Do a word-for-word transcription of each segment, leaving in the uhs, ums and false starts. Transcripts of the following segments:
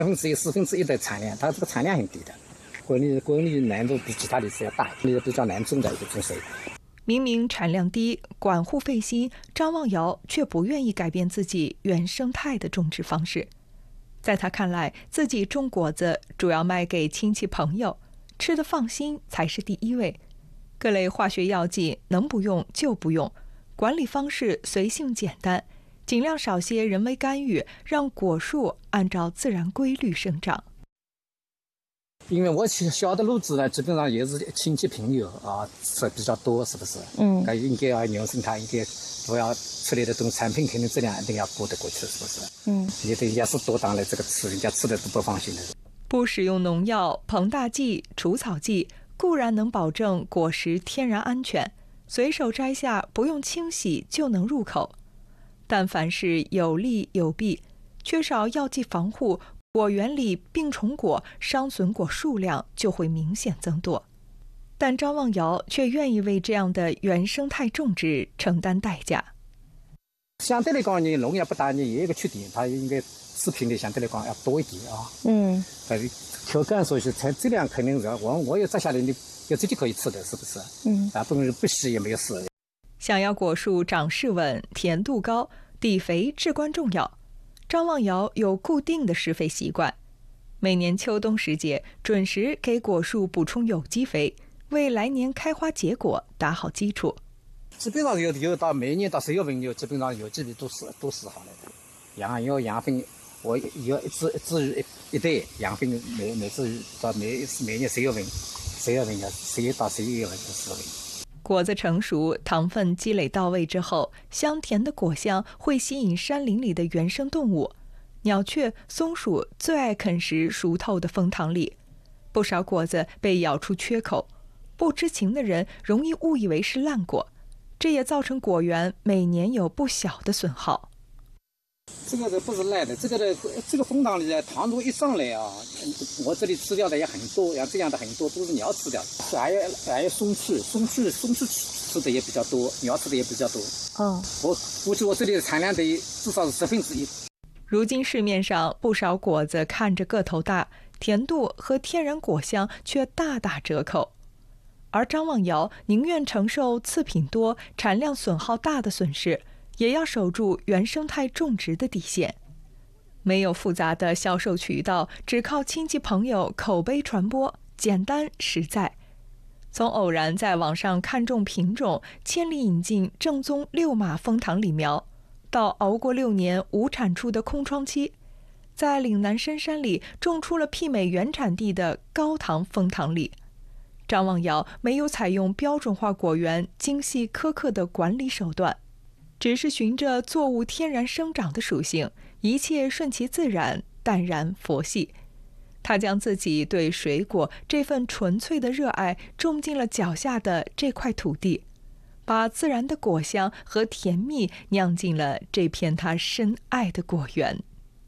百分之一、四分之一的产量，它这个产量很低的，管理管理难度比其他的是要大，也比较难种的一个种水果。 明明产量低，管护费心，张望尧却不愿意改变自己原生态的种植方式。在他看来，自己种果子主要卖给亲戚朋友，吃得放心才是第一位。各类化学药剂能不用就不用，管理方式随性简单，尽量少些人为干预，让果树按照自然规律生长。 因为我小的路子呢，基本上也是亲戚朋友啊，是比较多，是不是？ 嗯， 应该要原生态，应该不要出来的东西产品肯定质量一定要过得过去，是不是？ 嗯， 也对，也是多当了这个吃，人家吃的都不放心的。 不使用农药、膨大剂、除草剂，固然能保证果实天然安全，随手摘下不用清洗就能入口。但凡是有利有弊，缺少药剂防护，果园里病虫果、伤损果数量就会明显增多。但张望尧却愿意为这样的原生态种植承担代价。 相对来讲，你农药不大，你也有一个缺点，它应该食品的相对来讲要多一点啊。 嗯， 口感所以是才质量肯定是我我也摘下来，你要自己可以吃的，是不是？ 嗯， 啊，不能不洗也没有事。 想要果树长势稳、甜度高，底肥至关重要。张望尧有固定的施肥习惯，每年秋冬时节准时给果树补充有机肥，为来年开花结果打好基础。 基本上有有到每年到十月份有基本上有机肥都是都是好了的。养要养分，我有一至一至于一袋养分，每每次到每每年十月份，十月份要十一到十一月份的施肥。 果子成熟，糖分积累到位之后，香甜的果香会吸引山林里的原生动物，鸟雀、松鼠最爱啃食熟透的枫糖粒，不少果子被咬出缺口，不知情的人容易误以为是烂果，这也造成果园每年有不小的损耗。 这个不是烂的，这个的这个枫糖里的糖度一上来啊，我这里吃掉的也很多，像这样的很多都是鸟吃掉，还有还有松翅，松翅松翅吃的也比较多，鸟吃的也比较多。 嗯， 我估计我这里的产量得至少是十分之一。 如今市面上不少果子看着个头大，甜度和天然果香却大打折扣，而张望尧宁愿承受次品多、产量损耗大的损失，也要守住原生态种植的底线。没有复杂的销售渠道，只靠亲戚朋友口碑传播，简单实在。从偶然在网上看中品种，千里引进正宗六马枫糖李苗，到熬过六年无产出的空窗期，在岭南深山里种出了媲美原产地的高糖枫糖李。张望尧没有采用标准化果园精细苛刻的管理手段，只是循着作物天然生长的属性，一切顺其自然，淡然佛系。他将自己对水果这份纯粹的热爱种进了脚下的这块土地，把自然的果香和甜蜜酿进了这片他深爱的果园。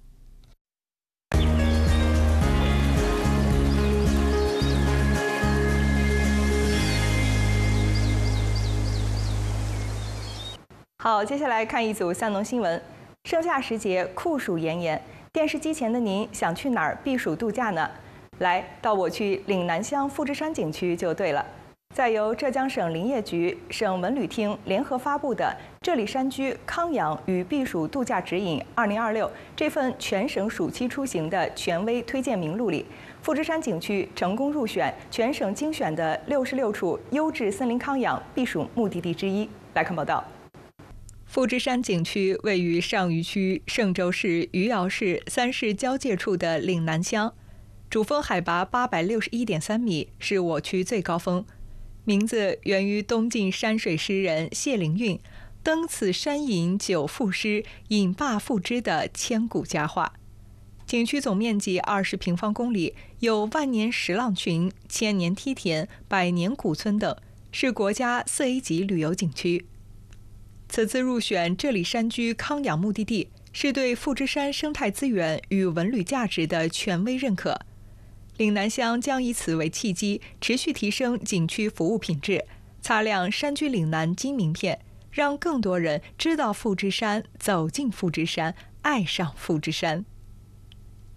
好，接下来看一组乡农新闻。盛夏时节，酷暑炎炎，电视机前的您想去哪儿避暑度假呢？来到我去岭南乡富之山景区就对了。在由浙江省林业局、省文旅厅联合发布的《这里山居康养与避暑度假指引二零二六》这份全省暑期出行的权威推荐名录里，富之山景区成功入选全省精选的六十六处优质森林康养避暑目的地之一。来看报道。富之山景区位于上虞区嵊州市余姚市三市交界处的岭南乡，主峰海拔八百六十一点三米，是我区最高峰。名字源于东晋山水诗人谢灵运登此山饮酒赋诗饮罢赋之的千古佳话。景区总面积二十平方公里，有万年石浪群、千年梯田、百年古村等，是国家四 A 级旅游景区。此次入选这里山居康养目的地，是对富之山生态资源与文旅价值的权威认可。岭南乡将以此为契机，持续提升景区服务品质，擦亮山居岭南金名片，让更多人知道富之山，走进富之山，爱上富之山。